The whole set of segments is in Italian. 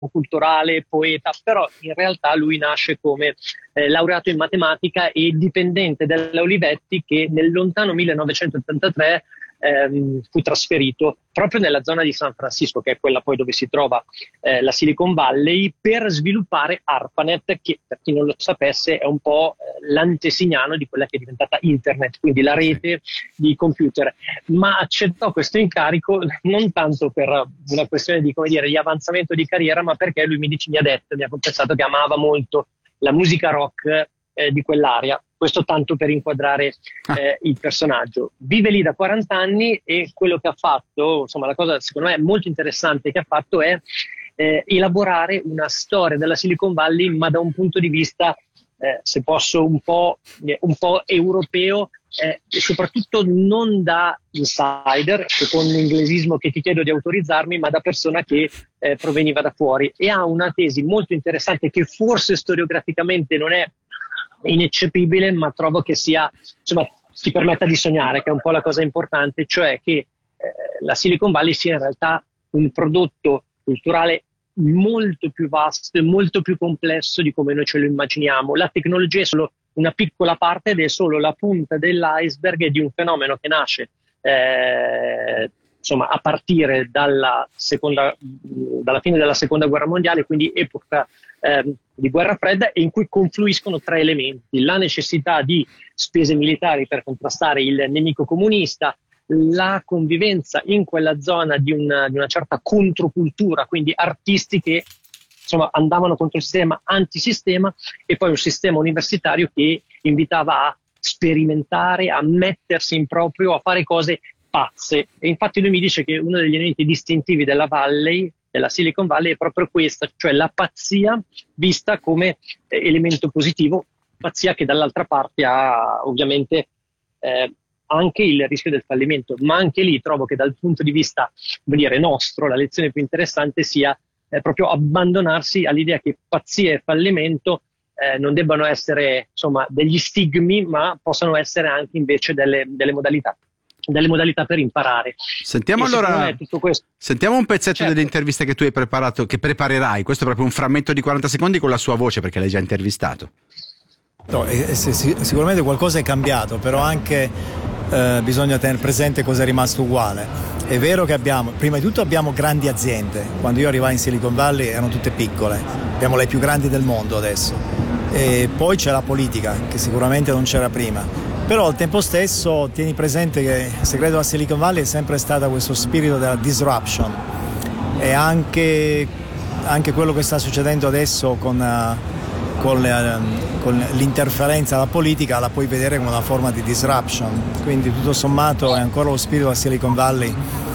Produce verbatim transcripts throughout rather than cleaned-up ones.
culturale, poeta, però in realtà lui nasce come eh, laureato in matematica e dipendente della Olivetti, che nel lontano millenovecentottantatré ehm, fu trasferito proprio nella zona di San Francisco, che è quella poi dove si trova eh, la Silicon Valley, per sviluppare ARPANET, che per chi non lo sapesse è un po' eh, l'antesignano di quella che è diventata Internet, quindi la rete di computer. Ma accettò questo incarico non tanto per una questione di, come dire, di avanzamento di carriera, ma perché lui mi, dice, mi ha detto, mi ha confessato che amava molto la musica rock eh, di quell'area. Questo tanto per inquadrare eh, il personaggio. Vive lì da quaranta anni e quello che ha fatto, insomma la cosa secondo me molto interessante che ha fatto è eh, elaborare una storia della Silicon Valley, ma da un punto di vista, eh, se posso, un po', eh, un po' europeo, eh, e soprattutto non da insider, secondo l'inglesismo che ti chiedo di autorizzarmi, ma da persona che eh, proveniva da fuori. E ha una tesi molto interessante che forse storiograficamente non è ineccepibile, ma trovo che sia, insomma, ti permetta di sognare, che è un po' la cosa importante, cioè che eh, la Silicon Valley sia in realtà un prodotto culturale molto più vasto e molto più complesso di come noi ce lo immaginiamo. La tecnologia è solo una piccola parte ed è solo la punta dell'iceberg di un fenomeno che nasce eh, insomma a partire dalla seconda dalla fine della seconda guerra mondiale, quindi epoca eh, di guerra fredda, e in cui confluiscono tre elementi: la necessità di spese militari per contrastare il nemico comunista, la convivenza in quella zona di una, di una certa controcultura, quindi artisti che insomma andavano contro il sistema, antisistema, e poi un sistema universitario che invitava a sperimentare, a mettersi in proprio, a fare cose pazze. E infatti lui mi dice che uno degli elementi distintivi della Valley, della Silicon Valley, è proprio questa, cioè la pazzia vista come eh, elemento positivo, pazzia che dall'altra parte ha ovviamente eh, anche il rischio del fallimento, ma anche lì trovo che dal punto di vista, come dire, nostro, la lezione più interessante sia eh, proprio abbandonarsi all'idea che pazzia e fallimento eh, non debbano essere insomma degli stigmi, ma possano essere anche invece delle, delle modalità. delle modalità per imparare. Sentiamo allora tutto questo. Sentiamo un pezzetto certo. dell'intervista che tu hai preparato, che preparerai. Questo è proprio un frammento di quaranta secondi con la sua voce, perché l'hai già intervistato. No, eh, sicuramente qualcosa è cambiato, però anche eh, bisogna tenere presente cosa è rimasto uguale. È vero che abbiamo, prima di tutto abbiamo grandi aziende. Quando io arrivai in Silicon Valley erano tutte piccole, abbiamo le più grandi del mondo adesso. E poi c'è la politica, che sicuramente non c'era prima. Però al tempo stesso tieni presente che il segreto della Silicon Valley è sempre stato questo spirito della disruption, e anche, anche quello che sta succedendo adesso con, uh, con, uh, con l'interferenza della politica la puoi vedere come una forma di disruption. Quindi tutto sommato è ancora lo spirito della Silicon Valley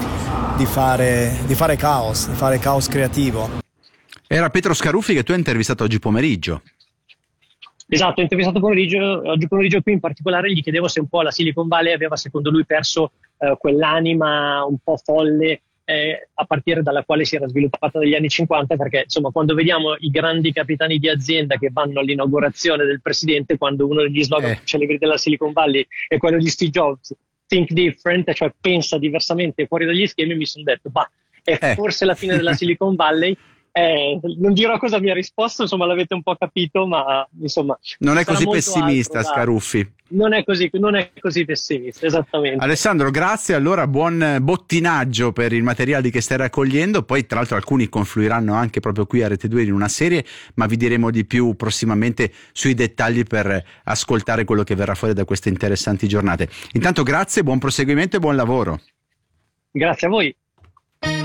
di fare, di fare caos, di fare caos creativo. Era Pietro Scaruffi che tu hai intervistato oggi pomeriggio. Esatto, ho intervistato pomeriggio, oggi pomeriggio qui in particolare gli chiedevo se un po' la Silicon Valley aveva secondo lui perso eh, quell'anima un po' folle eh, a partire dalla quale si era sviluppata negli anni cinquanta, perché insomma quando vediamo i grandi capitani di azienda che vanno all'inaugurazione del presidente, quando uno degli slogan eh. celebri della Silicon Valley è quello di Steve Jobs, think different, cioè pensa diversamente fuori dagli schemi, mi sono detto, bah, è eh. forse la fine della Silicon Valley. Eh, non dirò cosa mi ha risposto, insomma l'avete un po' capito, ma insomma non è così pessimista Scaruffi. Non è così, non è così pessimista, esattamente. Alessandro, grazie, allora buon bottinaggio per il materiale che stai raccogliendo, poi tra l'altro alcuni confluiranno anche proprio qui a Rete due in una serie, ma vi diremo di più prossimamente sui dettagli per ascoltare quello che verrà fuori da queste interessanti giornate. Intanto grazie, buon proseguimento e buon lavoro. Grazie a voi.